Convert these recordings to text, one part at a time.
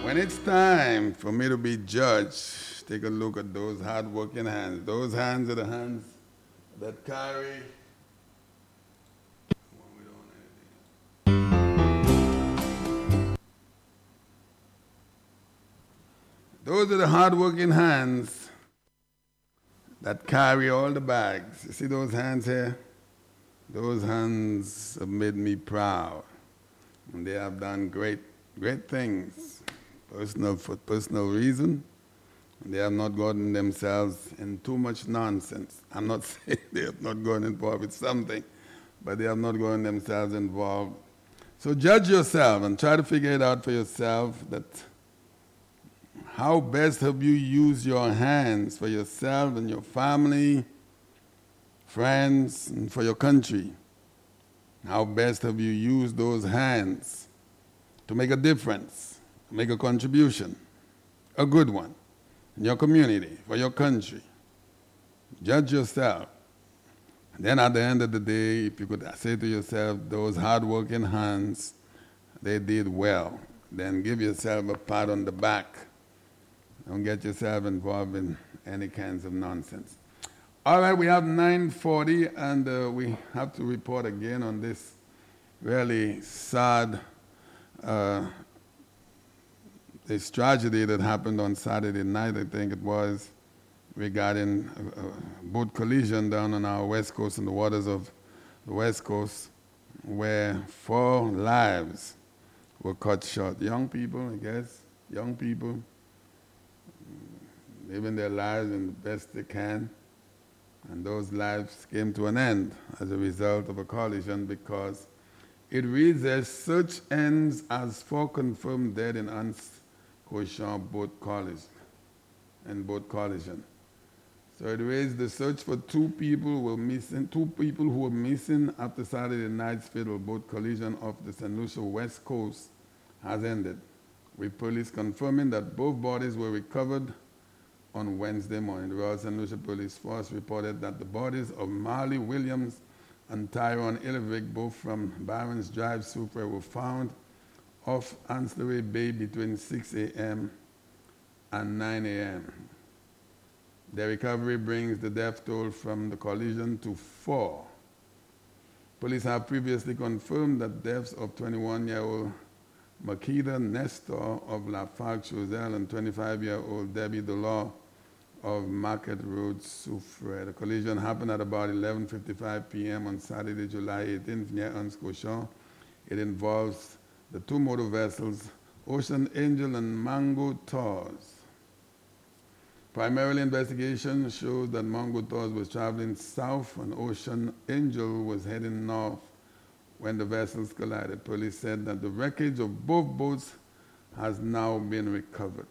When it's time for me to be judged, take a look at those hard-working hands. Those hands are the hands that carry. Those are the hard-working hands that carry all the bags. You see those hands here? Those hands have made me proud. And they have done great things, for personal reason. And they have not gotten themselves in too much nonsense. I'm not saying they have not gotten involved with something, but they have not gotten themselves involved. So judge yourself and try to figure it out for yourself that how best have you used your hands for yourself and your family, friends, and for your country? How best have you used those hands to make a difference, to make a contribution, a good one, in your community, for your country? Judge yourself. And then at the end of the day, if you could say to yourself, those hard-working hands, they did well, then give yourself a pat on the back. Don't get yourself involved in any kinds of nonsense. All right, we have 9:40, and we have to report again on this really sad this tragedy that happened on Saturday night, I think it was, regarding a boat collision down on our west coast, in the waters of the west coast, where 4 lives were cut short. Young people, I guess, young people, living their lives in the best they can. And those lives came to an end as a result of a collision, because it reads as such ends as 4 confirmed dead in Anse-Cochon boat collision. So it reads the search for 2 people who were missing after Saturday night's fatal boat collision off the St. Lucia west coast has ended, with police confirming that both bodies were recovered on Wednesday morning. The Royal St. Lucia Police Force reported that the bodies of Marley Williams and Tyrone Illevick, both from Barons Drive, Soufriere, were found off Ancillary Bay between 6 a.m. and 9 a.m. Their recovery brings the death toll from the collision to 4. Police have previously confirmed that deaths of 21-year-old Makeda Nestor of Lafarge-Choiseul and 25-year-old Debbie Delors of Market Road, Soufriere. The collision happened at about 11:55 p.m. on Saturday, July 18th, near Anse-Cochon. It involves the 2 motor vessels, Ocean Angel and Mango Tours. Primarily, investigation shows that Mango Tours was traveling south and Ocean Angel was heading north when the vessels collided. Police said that the wreckage of both boats has now been recovered.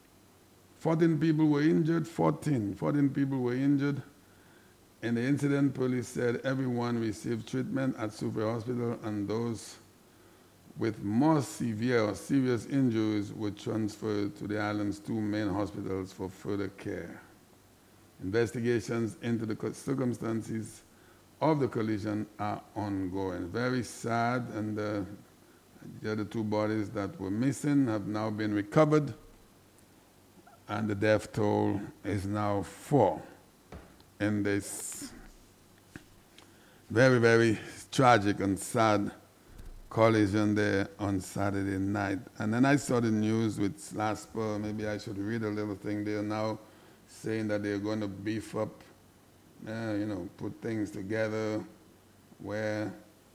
14 people were injured. 14 people were injured. In the incident, police said everyone received treatment at Soufriere Hospital, and those with more severe or serious injuries were transferred to the island's 2 main hospitals for further care. Investigations into the circumstances of the collision are ongoing. Very sad, and the other 2 bodies that were missing have now been recovered, and the death toll is now 4 in this very, very tragic and sad collision there on Saturday night. And then I saw the news with SLASPA. Maybe I should read a little thing. They are now saying that they're going to beef up, put things together, where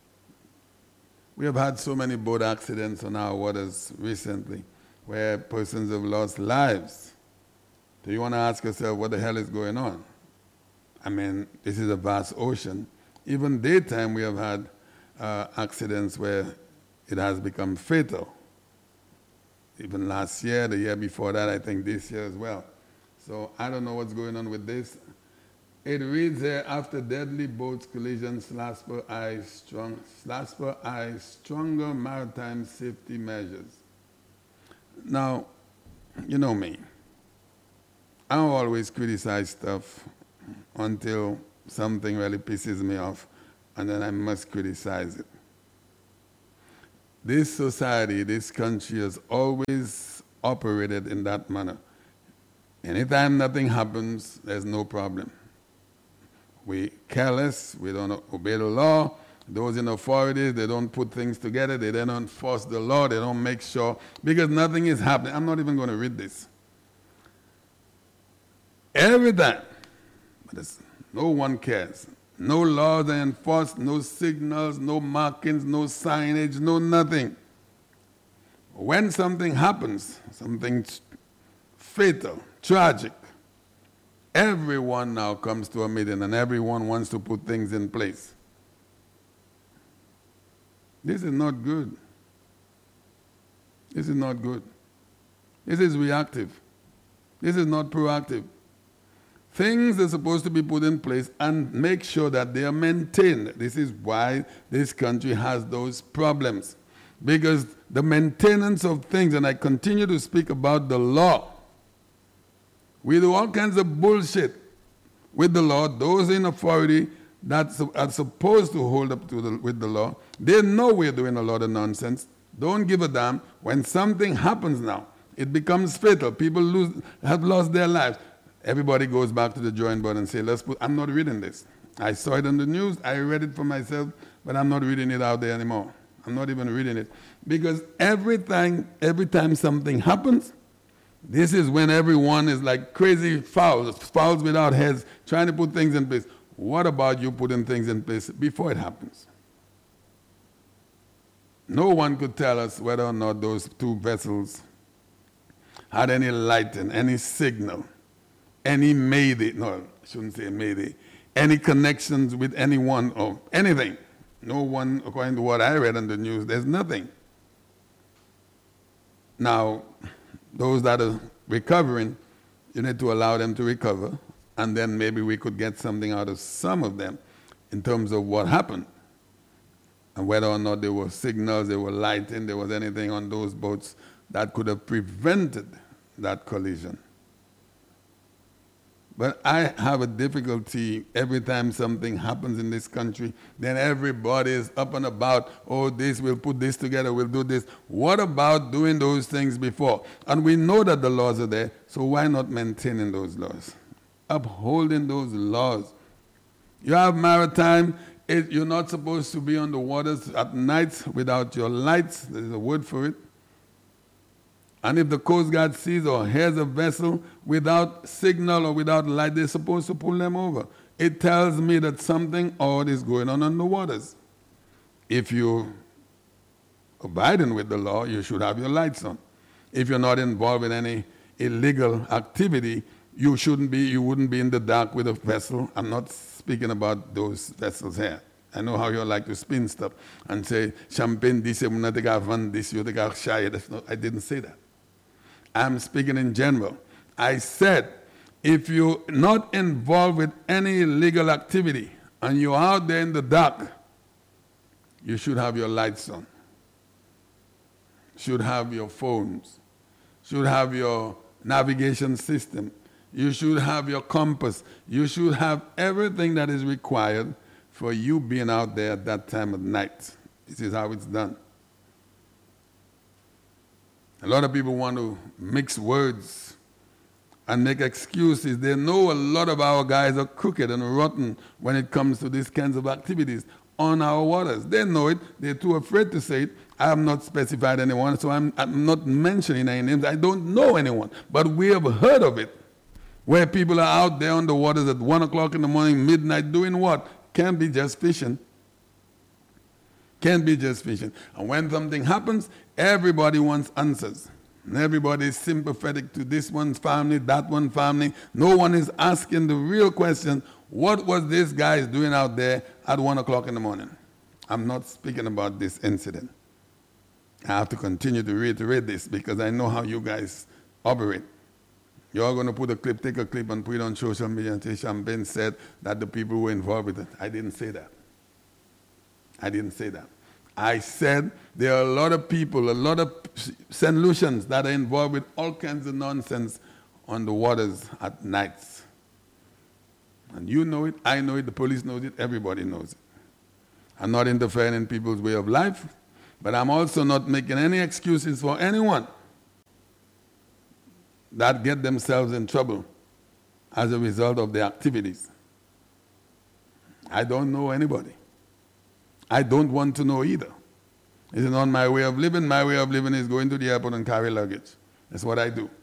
we have had so many boat accidents on our waters recently where persons have lost lives. Do you want to ask yourself what the hell is going on? I mean, this is a vast ocean. Even daytime we have had accidents where it has become fatal. Even last year, the year before that, I think this year as well. So I don't know what's going on with this. It reads there, after deadly boat collision, SLASPA eyes stronger maritime safety measures. Now, you know me. I don't always criticize stuff until something really pisses me off, and then I must criticize it. This society, this country has always operated in that manner. Anytime nothing happens, there's no problem. We careless, we don't obey the law. Those in authorities, they don't put things together, they don't enforce the law, they don't make sure, because nothing is happening. I'm not even going to read this. Every time, but no one cares. No laws are enforced, no signals, no markings, no signage, no nothing. When something happens, something fatal, tragic, everyone now comes to a meeting and everyone wants to put things in place. This is not good. This is not good. This is reactive. This is not proactive. Things are supposed to be put in place and make sure that they are maintained. This is why this country has those problems. Because the maintenance of things, and I continue to speak about the law, we do all kinds of bullshit with the law. Those in authority that are supposed to hold up to with the law, they know we're doing a lot of nonsense. Don't give a damn. When something happens now, it becomes fatal. People have lost their lives. Everybody goes back to the drawing board and say, I'm not reading this. I saw it on the news, I read it for myself, but I'm not reading it out there anymore. I'm not even reading it. Because every time something happens, this is when everyone is like crazy fowls without heads, trying to put things in place. What about you putting things in place before it happens? No one could tell us whether or not those two vessels had any lighting, any signal, any mayday, no, I shouldn't say mayday, any connections with anyone or anything. No one, according to what I read on the news, there's nothing. Now, those that are recovering, you need to allow them to recover, and then maybe we could get something out of some of them in terms of what happened, and whether or not there were signals, there were lighting, there was anything on those boats that could have prevented that collision. But I have a difficulty every time something happens in this country, then everybody is up and about, oh, we'll put this together, we'll do this. What about doing those things before? And we know that the laws are there, so why not maintaining those laws? Upholding those laws. You have maritime, you're not supposed to be on the waters at night without your lights. There's a word for it. And if the Coast Guard sees or hears a vessel without signal or without light, they're supposed to pull them over. It tells me that something odd is going on the waters. If you're abiding with the law, you should have your lights on. If you're not involved in any illegal activity, you wouldn't be in the dark with a vessel. I'm not speaking about those vessels here. I know how you like to spin stuff and say, champagne, this, this, I didn't say that. I'm speaking in general. I said, if you're not involved with any illegal activity and you're out there in the dark, you should have your lights on, should have your phones, should have your navigation system, you should have your compass, you should have everything that is required for you being out there at that time of night. This is how it's done. A lot of people want to mix words and make excuses. They know a lot of our guys are crooked and rotten when it comes to these kinds of activities on our waters. They know it. They're too afraid to say it. I have not specified anyone, so I'm not mentioning any names. I don't know anyone, but we have heard of it, where people are out there on the waters at 1 o'clock in the morning, midnight, doing what? Can't be just fishing. Can't be just fishing. And when something happens, everybody wants answers. And everybody is sympathetic to this one's family, that one family. No one is asking the real question, what was this guy doing out there at 1 o'clock in the morning? I'm not speaking about this incident. I have to continue to reiterate this because I know how you guys operate. You're going to put a clip, take a clip and put it on social media and say Champagne said that the people were involved with it. I didn't say that. I didn't say that. I said there are a lot of people, a lot of St. Lucians that are involved with all kinds of nonsense on the waters at nights. And you know it, I know it, the police knows it, everybody knows it. I'm not interfering in people's way of life, but I'm also not making any excuses for anyone. that get themselves in trouble as a result of their activities. I don't know anybody. I don't want to know either. It's not my way of living. My way of living is going to the airport and carry luggage. That's what I do.